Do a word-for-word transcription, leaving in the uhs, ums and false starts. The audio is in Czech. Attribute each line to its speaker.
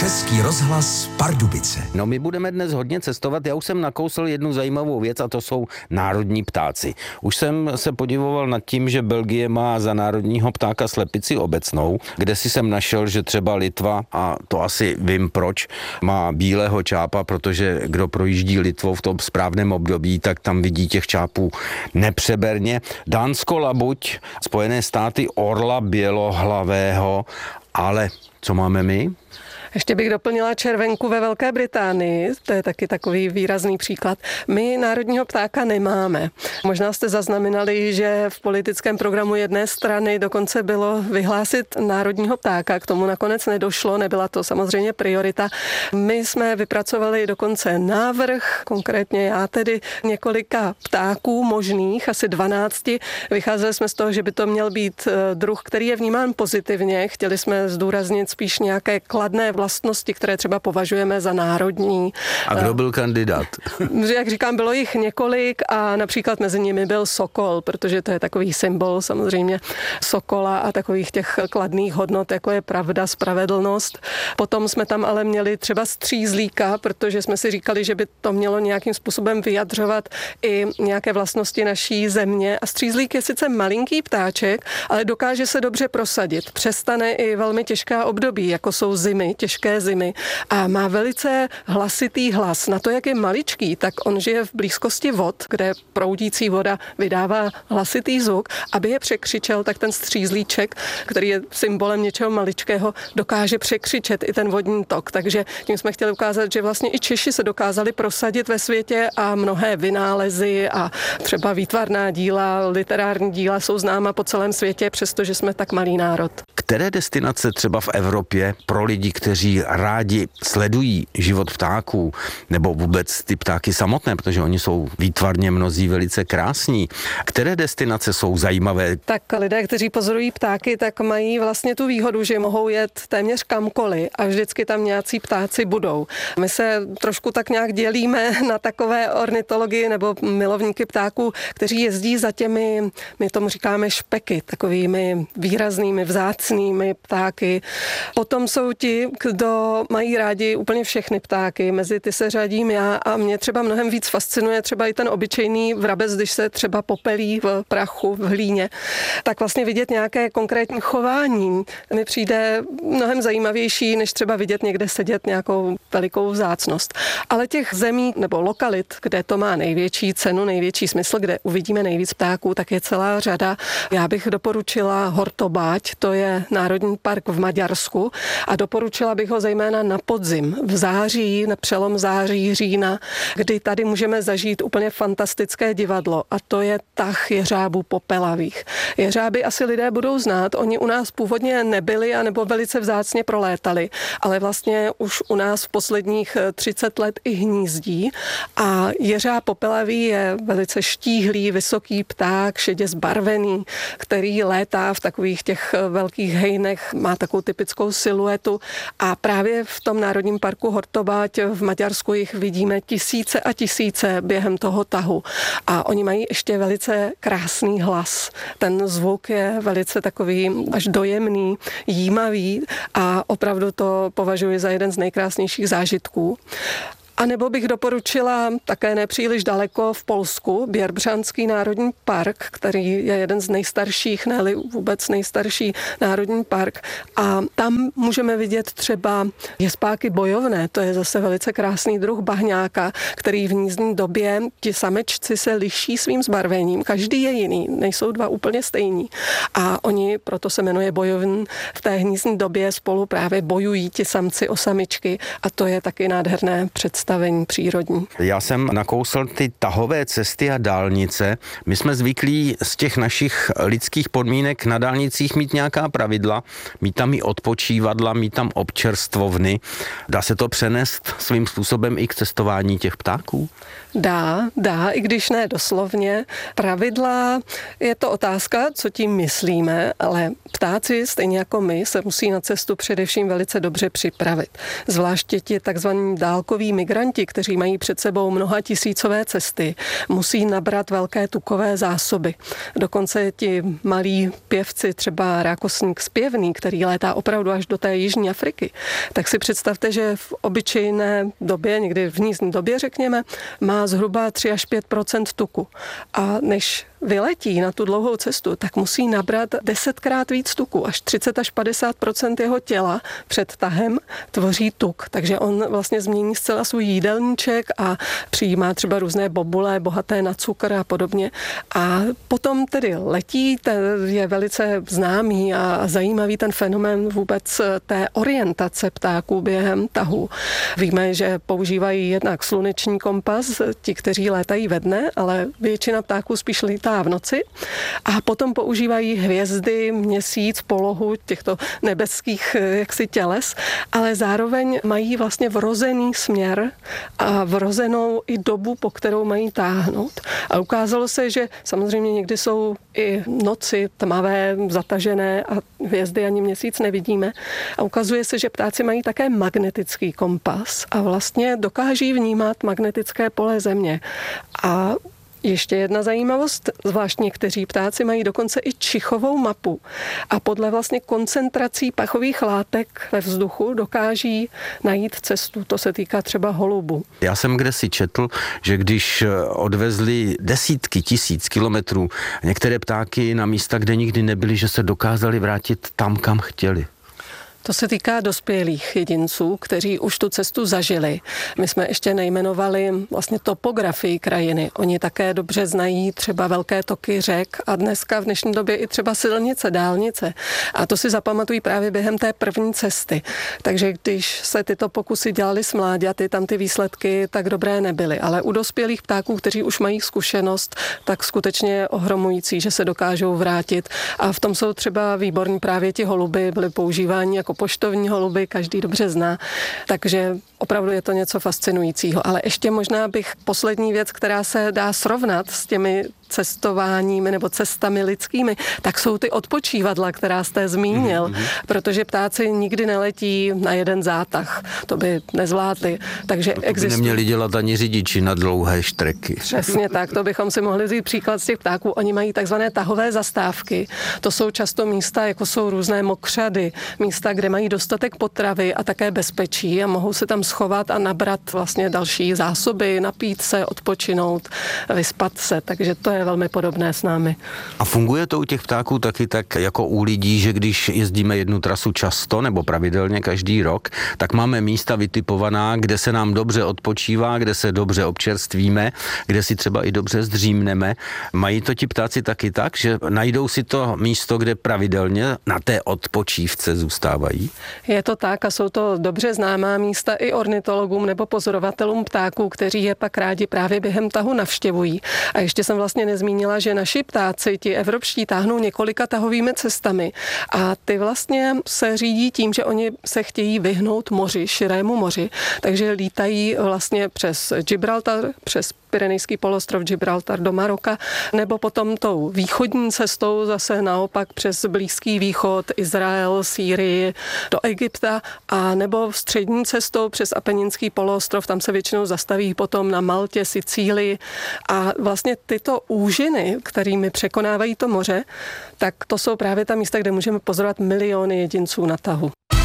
Speaker 1: Český rozhlas Pardubice.
Speaker 2: No, my budeme dnes hodně cestovat. Já už jsem nakousl jednu zajímavou věc a to jsou národní ptáci. Už jsem se podivoval nad tím, že Belgie má za národního ptáka slepici obecnou, kde si jsem našel, že třeba Litva, a to asi vím proč, má bílého čápa, protože kdo projíždí Litvou v tom správném období, tak tam vidí těch čápů nepřeberně. Dánsko labuť, Spojené státy orla bělohlavého, ale co máme my?
Speaker 3: Ještě bych doplnila červenku ve Velké Británii, to je taky takový výrazný příklad. My národního ptáka nemáme. Možná jste zaznamenali, že v politickém programu jedné strany dokonce bylo vyhlásit národního ptáka, k tomu nakonec nedošlo, nebyla to samozřejmě priorita. My jsme vypracovali dokonce návrh, konkrétně já tedy, několika ptáků možných, asi dvanácti. Vycházeli jsme z toho, že by to měl být druh, který je vnímán pozitivně. Chtěli jsme zdůraznit spíš nějaké kladné vlastnosti, které třeba považujeme za národní.
Speaker 2: A kdo byl kandidát?
Speaker 3: Jak říkám, bylo jich několik a například mezi nimi byl sokol, protože to je takový symbol samozřejmě sokola a takových těch kladných hodnot, jako je pravda, spravedlnost. Potom jsme tam ale měli třeba střízlíka, protože jsme si říkali, že by to mělo nějakým způsobem vyjadřovat i nějaké vlastnosti naší země. A střízlík je sice malinký ptáček, ale dokáže se dobře prosadit. Přestane i velmi těžká období, jako jsou zimy, těžké zimy, a má velice hlasitý hlas. Na to, jak je maličký, tak on žije v blízkosti vod, kde proudící voda vydává hlasitý zvuk. Aby je překřičel, tak ten střízlíček, který je symbolem něčeho maličkého, dokáže překřičet i ten vodní tok. Takže tím jsme chtěli ukázat, že vlastně i Češi se dokázali prosadit ve světě a mnohé vynálezy a třeba výtvarná díla, literární díla jsou známa po celém světě, přestože jsme tak malý národ.
Speaker 2: Které destinace třeba v Evropě pro lidi, kteří rádi sledují život ptáků, nebo vůbec ty ptáky samotné, protože oni jsou výtvarně mnozí velice krásní. Které destinace jsou zajímavé?
Speaker 3: Tak lidé, kteří pozorují ptáky, tak mají vlastně tu výhodu, že mohou jet téměř kamkoliv a vždycky tam nějací ptáci budou. My se trošku tak nějak dělíme na takové ornitology nebo milovníky ptáků, kteří jezdí za těmi, my tomu říkáme špeky, takovými výraznými, vzácnými ptáky. Potom jsou ti, kdo mají rádi úplně všechny ptáky, mezi ty se řadím já a mě třeba mnohem víc fascinuje třeba i ten obyčejný vrabec, když se třeba popelí v prachu, v hlíně, tak vlastně vidět nějaké konkrétní chování mi přijde mnohem zajímavější, než třeba vidět někde sedět nějakou velikou vzácnost. Ale těch zemí nebo lokalit, kde to má největší cenu, největší smysl, kde uvidíme nejvíc ptáků, tak je celá řada. Já bych doporučila Hortobáť, to je národní park v Maďarsku, a doporučila bych ho zejména na podzim, v září, na přelom září, října, kdy tady můžeme zažít úplně fantastické divadlo, a to je tah jeřábů popelavých. Jeřáby asi lidé budou znát, oni u nás původně nebyli a nebo velice vzácně prolétali, ale vlastně už u nás v posledních třicet let i hnízdí, a jeřáb popelavý je velice štíhlý, vysoký pták, šedě zbarvený, který létá v takových těch velkých hejnech, má takovou typickou siluetu, a právě v tom národním parku Hortobáť v Maďarsku jich vidíme tisíce a tisíce během toho tahu. A oni mají ještě velice krásný hlas. Ten zvuk je velice takový až dojemný, jímavý, a opravdu to považuji za jeden z nejkrásnějších zážitků. A nebo bych doporučila také nepříliš daleko v Polsku Běrbřanský národní park, který je jeden z nejstarších, ne-li vůbec nejstarší národní park. A tam můžeme vidět třeba jespáky bojovné, to je zase velice krásný druh bahňáka, který v hnízdní době, ti samečci se liší svým zbarvením. Každý je jiný, nejsou dva úplně stejní. A oni, proto se jmenuje bojovný, v té hnízdní době spolu právě bojují ti samci o samičky, a to je taky nádherné představení přírodní.
Speaker 2: Já jsem nakousl ty tahové cesty a dálnice. My jsme zvyklí z těch našich lidských podmínek na dálnicích mít nějaká pravidla, mít tam i odpočívadla, mít tam občerstvovny. Dá se to přenést svým způsobem i k cestování těch ptáků?
Speaker 3: Dá, dá, i když ne doslovně. Pravidla, je to otázka, co tím myslíme, ale ptáci, stejně jako my, se musí na cestu především velice dobře připravit. Zvláště ti takzvaní dálkoví migranti, migranti, kteří mají před sebou mnoha tisícové cesty, musí nabrat velké tukové zásoby. Dokonce ti malí pěvci, třeba rákosník zpěvný, který létá opravdu až do té jižní Afriky, tak si představte, že v obyčejné době, někdy v nízké době řekněme, má zhruba tři až pět procent tuku. A než vyletí na tu dlouhou cestu, tak musí nabrat desetkrát víc tuku, až třicet až padesát procent jeho těla před tahem tvoří tuk. Takže on vlastně změní zcela svůj jídelníček a přijímá třeba různé bobule, bohaté na cukr a podobně. A potom tedy letí, je velice známý a zajímavý ten fenomén vůbec té orientace ptáků během tahu. Víme, že používají jednak sluneční kompas, ti, kteří létají ve dne, ale většina ptáků spíš lítá v noci a potom používají hvězdy, měsíc, polohu těchto nebeských jaksi těles, ale zároveň mají vlastně vrozený směr a vrozenou i dobu, po kterou mají táhnout. A ukázalo se, že samozřejmě někdy jsou i noci tmavé, zatažené a hvězdy ani měsíc nevidíme. A ukazuje se, že ptáci mají také magnetický kompas a vlastně dokáží vnímat magnetické pole Země. A ještě jedna zajímavost, zvlášť někteří ptáci mají dokonce i čichovou mapu a podle vlastně koncentrací pachových látek ve vzduchu dokáží najít cestu. To se týká třeba holubů.
Speaker 2: Já jsem kdesi četl, že když odvezli desítky tisíc kilometrů některé ptáky na místa, kde nikdy nebyli, že se dokázali vrátit tam, kam chtěli.
Speaker 3: To se týká dospělých jedinců, kteří už tu cestu zažili. My jsme ještě nejmenovali vlastně topografii krajiny. Oni také dobře znají třeba velké toky řek a dneska v dnešní době i třeba silnice, dálnice. A to si zapamatují právě během té první cesty. Takže když se tyto pokusy dělaly s mláďaty, tam ty výsledky tak dobré nebyly. Ale u dospělých ptáků, kteří už mají zkušenost, tak skutečně je ohromující, že se dokážou vrátit. A v tom jsou třeba výborní právě ti holuby, byly používáni jako poštovní holuby, každý dobře zná, takže opravdu je to něco fascinujícího. Ale ještě možná bych poslední věc, která se dá srovnat s těmi cestováními nebo cestami lidskými, tak jsou ty odpočívadla, která jste zmínil, mm-hmm. protože ptáci nikdy neletí na jeden zátah. To by nezvládli. Takže
Speaker 2: to by
Speaker 3: existují...
Speaker 2: neměli dělat ani řidiči na dlouhé štreky.
Speaker 3: Přesně tak, to bychom si mohli vzít příklad z těch ptáků. Oni mají takzvané tahové zastávky. To jsou často místa, jako jsou různé mokřady, místa, kde mají dostatek potravy a také bezpečí a mohou se tam schovat a nabrat vlastně další zásoby, napít se, odpočinout, vyspat se. Takže to je velmi podobné s námi.
Speaker 2: A funguje to u těch ptáků taky tak jako u lidí, že když jezdíme jednu trasu často nebo pravidelně každý rok, tak máme místa vytipovaná, kde se nám dobře odpočívá, kde se dobře občerstvíme, kde si třeba i dobře zdřímneme. Mají to ti ptáci taky tak, že najdou si to místo, kde pravidelně na té odpočívce zůstávají?
Speaker 3: Je to tak a jsou to dobře známá místa i ornitologům nebo pozorovatelům ptáků, kteří je pak rádi právě během tahu navštěvují. A ještě jsem vlastně nezmínila, že naši ptáci, ti evropští, táhnou několika tahovými cestami a ty vlastně se řídí tím, že oni se chtějí vyhnout moři, širému moři, takže lítají vlastně přes Gibraltar, přes Pyrenejský poloostrov Gibraltar do Maroka, nebo potom tou východní cestou zase naopak přes Blízký východ, Izrael, Sýrii, do Egypta, a nebo střední cestou přes Apeninský poloostrov, tam se většinou zastaví potom na Maltě, Sicílii a vlastně tyto úžiny, kterými překonávají to moře, tak to jsou právě ta místa, kde můžeme pozorovat miliony jedinců na tahu.